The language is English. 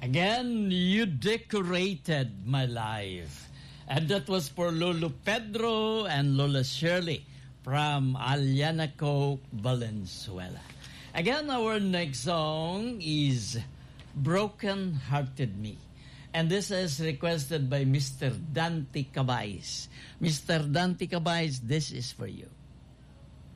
Again, you decorated my life. And that was for Lolo Pedro and Lola Shirley from Alianaco, Valenzuela. Again, our next song is Broken Hearted Me. And this is requested by Mr. Dante Cabais. Mr. Dante Cabais, this is for you.